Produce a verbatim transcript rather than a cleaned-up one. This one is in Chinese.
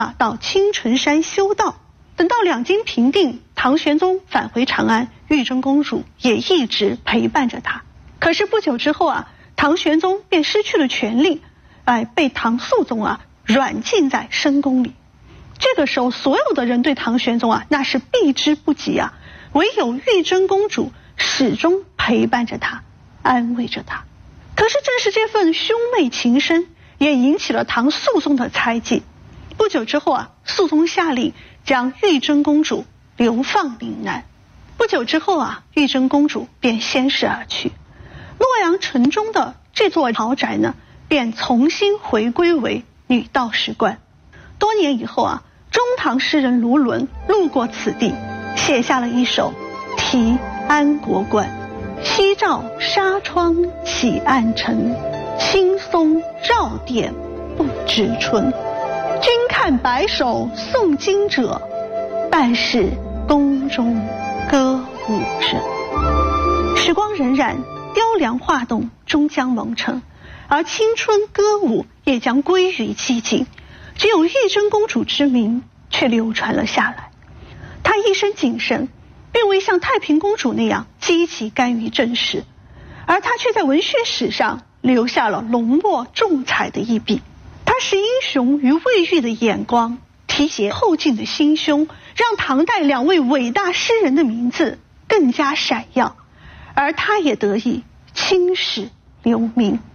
啊到青城山修道。等到两京平定，唐玄宗返回长安，玉真公主也一直陪伴着他。可是不久之后啊，唐玄宗便失去了权力，哎，被唐肃宗啊软禁在深宫里。这个时候，所有的人对唐玄宗啊那是避之不及啊，唯有玉真公主始终陪伴着他，安慰着他。可是正是这份兄妹情深，也引起了唐肃宗的猜忌。不久之后啊，肃宗下令将玉真公主流放岭南。不久之后啊，玉真公主便仙逝而去。洛阳城中的这座豪宅呢，便重新回归为女道士观。多年以后啊，中唐诗人卢纶路过此地，写下了一首《题安国观》：夕照纱窗起暗沉，青松绕殿不知春。君看白首诵经者，半是宫中歌舞声。时光荏苒，雕梁画栋终将蒙尘，而青春歌舞也将归于寂静。只有玉真公主之名却流传了下来。她一生谨慎，并未像太平公主那样积极干预政事，而她却在文学史上留下了浓墨重彩的一笔。她视英雄与未遇的眼光，提携后进的心胸，让唐代两位伟大诗人的名字更加闪耀，而她也得以青史留名。